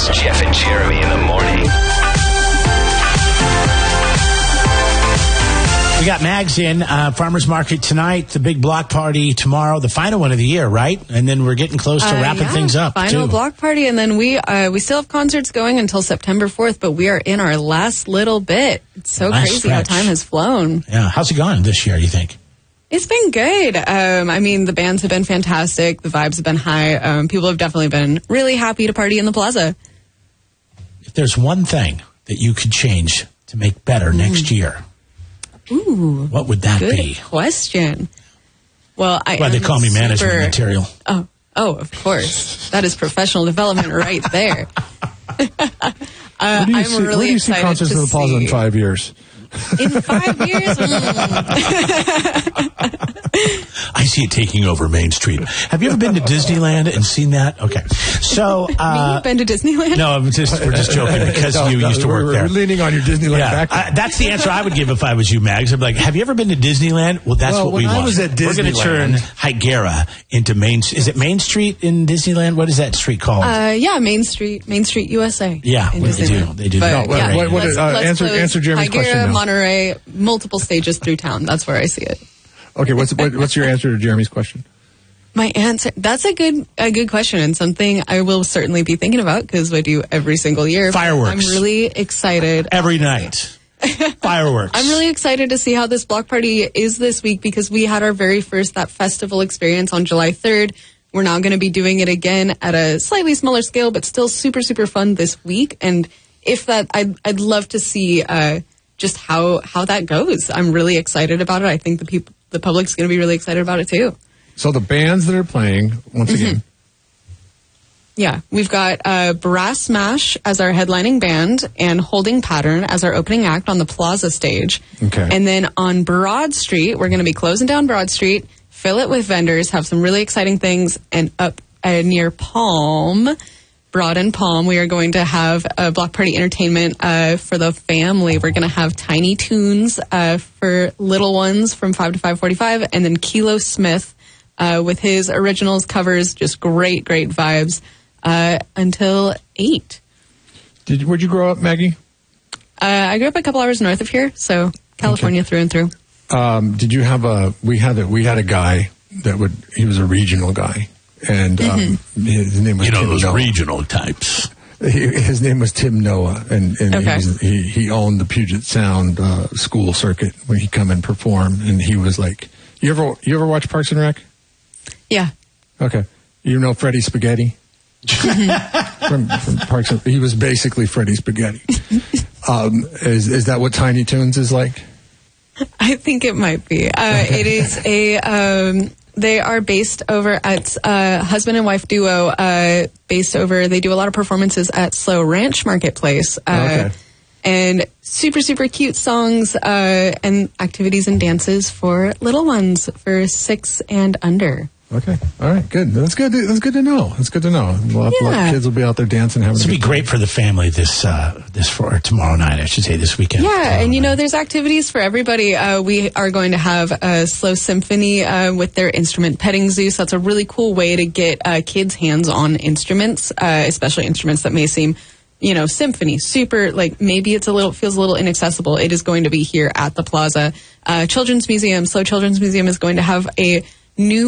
Jeff and Jeremy in the morning. We got Mags in, Farmers Market tonight, the big block party tomorrow, the final one of the year, right? And then we're getting close to wrapping things up, final too. block party, and then we still have concerts going until September 4th, but we are in our last little bit. It's so crazy how time has flown. Yeah. How's it gone this year, do you think? It's been good. The bands have been fantastic. The vibes have been high. People have definitely been really happy to party in the plaza. If there's one thing that you could change to make better next year, what would that be? Good question. Well, they call me management material. Oh, of course. That is professional development right there. Where do you see concerts in the plaza in 5 years? In 5 years? I see it taking over Main Street. Have you ever been to Disneyland and seen that? Okay. So, you've been to Disneyland? No, we're just joking because you used to work there. We're leaning on your Disneyland back. That's the answer I would give if I was you, Mags. I'd be like, have you ever been to Disneyland? Well, that's what we want. I was at Disneyland. We're going to turn Higuera into Main Street. Is it Main Street in Disneyland? What is that street called? Main Street USA. Yeah, they do. Answer Jeremy's question now. Monterey, multiple stages through town. That's where I see it. Okay, what's your answer to Jeremy's question? My answer, that's a good question, and something I will certainly be thinking about because I do every single year. Fireworks. I'm really excited. Every night. Fireworks. I'm really excited to see how this block party is this week because we had our very first that festival experience on July 3rd. We're now going to be doing it again at a slightly smaller scale, but still super, super fun this week. And if that, I'd love to see just how that goes. I'm really excited about it. I think the public's going to be really excited about it too. So the bands that are playing, once again. Yeah, we've got Brass Smash as our headlining band and Holding Pattern as our opening act on the Plaza stage. Okay. And then on Broad Street, we're going to be closing down Broad Street, fill it with vendors, have some really exciting things, and up near Palm, Broad and Palm, we are going to have a block party entertainment for the family. We're going to have Tiny Toons for little ones from 5 to 5:45, and then Kilo Smith with his originals covers, just great vibes until 8. Where'd you grow up, Maggie? I grew up a couple hours north of here, so California through and through. Did you have we had a guy he was a regional guy. And his name was Tim those Noah. Regional types. His name was Tim Noah, and he owned the Puget Sound school circuit where he'd come and perform. And he was like, you ever watch Parks and Rec? Yeah. Okay. You know Freddie Spaghetti? from Parks and Rec. He was basically Freddie Spaghetti. Is that what Tiny Toons is like? I think it might be. It is they are based over at husband and wife duo. They do a lot of performances at Slow Ranch Marketplace. And super, super cute songs and activities and dances for little ones for 6 and under. Okay. All right. Good. That's good. That's good to know. That's good to know. A lot of kids will be out there dancing. This will be great for the family this for tomorrow night, I should say, this weekend. Yeah, and there's activities for everybody. We are going to have a slow symphony with their instrument petting zoo. So that's a really cool way to get kids' hands on instruments, especially instruments that may seem, symphony, super, maybe feels a little inaccessible. It is going to be here at the Plaza. Slow Children's Museum is going to have a new